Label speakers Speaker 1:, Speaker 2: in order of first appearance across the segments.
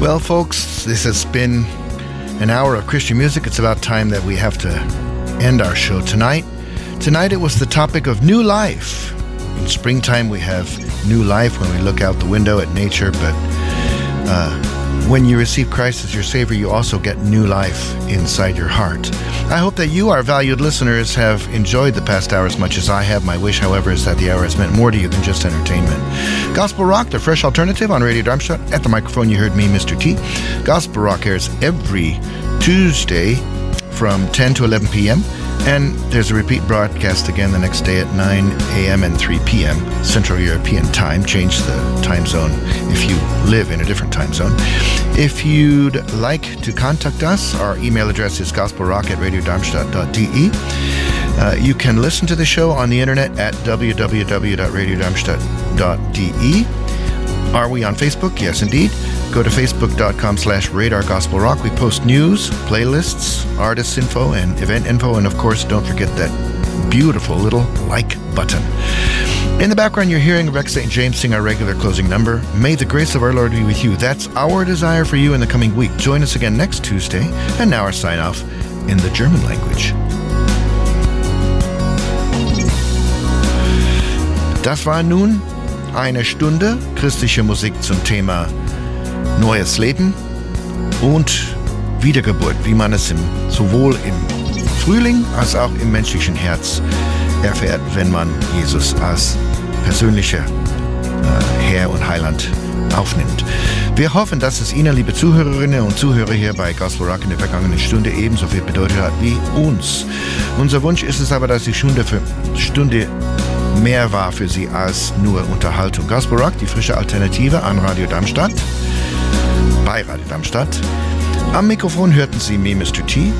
Speaker 1: Well, folks, this has been an hour of Christian music. It's about time that we have to end our show tonight. Tonight it was the topic of new life. In springtime we have new life when we look out the window at nature, but when you receive Christ as your Savior, you also get new life inside your heart. I hope that you, our valued listeners, have enjoyed the past hour as much as I have. My wish, however, is that the hour has meant more to you than just entertainment. Gospel Rock, the fresh alternative on Radio Darmstadt. At the microphone, you heard me, Mr. T. Gospel Rock airs every Tuesday from 10 to 11 p.m., and there's a repeat broadcast again the next day at 9 a.m. and 3 p.m. Central European Time. Change the time zone if you live in a different time zone. If you'd like to contact us, our email address is gospelrock@radiodarmstadt.de. You can listen to the show on the internet at www.radiodarmstadt.de. Are we on Facebook? Yes, indeed. Go to facebook.com/radargospelrock. We post news, playlists, artist info, and event info. And of course, don't forget that beautiful little like button. In the background, you're hearing Rex St. James sing our regular closing number, May the grace of our Lord be with you. That's our desire for you in the coming week. Join us again next Tuesday. And now our sign-off in the German language. Das war nun eine Stunde christliche Musik zum Thema neues Leben und Wiedergeburt, wie man es sowohl im Frühling als auch im menschlichen Herz erfährt, wenn man Jesus als persönlicher Herr und Heiland aufnimmt. Wir hoffen, dass es Ihnen, liebe Zuhörerinnen und Zuhörer hier bei Gospel Rock in der vergangenen Stunde ebenso viel bedeutet hat wie uns. Unser Wunsch ist es aber, dass die Stunde mehr war für Sie als nur Unterhaltung. Gospel Rock, die frische Alternative an Radio Darmstadt, bei Radio Darmstadt. Am Mikrofon hörten Sie mich, Mr. T.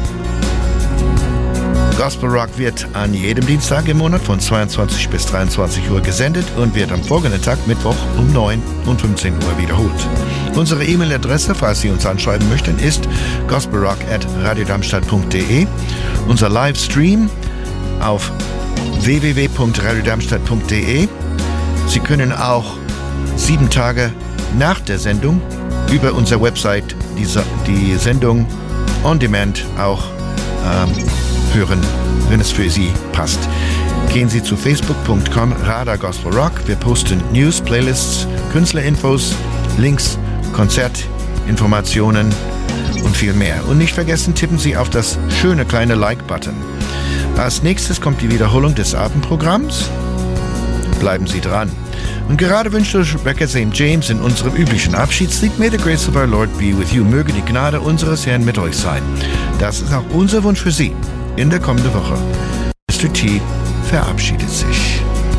Speaker 1: Gospel Rock wird an jedem Dienstag im Monat von 22 bis 23 Uhr gesendet und wird am folgenden Tag, Mittwoch, um 9 und 15 Uhr wiederholt. Unsere E-Mail-Adresse, falls Sie uns anschreiben möchten, ist gospelrock@radiodarmstadt.de. Unser Livestream auf www.radiodarmstadt.de. Sie können auch 7 Tage nach der Sendung über unsere Website die Sendung on demand auch hören, wenn es für Sie passt. Gehen Sie zu facebook.com radargospelrock. Wir posten News, Playlists, Künstlerinfos, Links, Konzertinformationen und viel mehr. Und nicht vergessen, tippen Sie auf das schöne kleine Like-Button. Als nächstes kommt die Wiederholung des Abendprogramms. Bleiben Sie dran. Und gerade wünscht euch Rebecca St. James in unserem üblichen Abschiedslied May the grace of our Lord be with you. Möge die Gnade unseres Herrn mit euch sein. Das ist auch unser Wunsch für Sie in der kommenden Woche. Mr. T verabschiedet sich.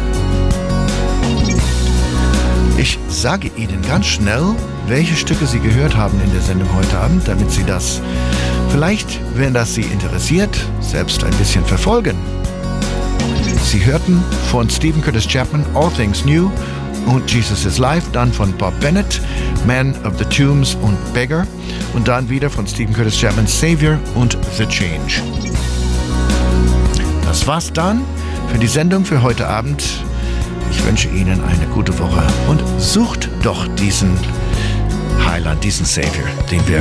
Speaker 1: Ich sage Ihnen ganz schnell, welche Stücke Sie gehört haben in der Sendung heute Abend, damit Sie das vielleicht, wenn das Sie interessiert, selbst ein bisschen verfolgen. Sie hörten von Stephen Curtis Chapman All Things New und Jesus is Life, dann von Bob Bennett Man of the Tombs und Beggar und dann wieder von Stephen Curtis Chapman Savior und The Change. Das war's dann für die Sendung für heute Abend. Ich wünsche Ihnen eine gute Woche und sucht doch diesen Heiland, diesen Savior, den wir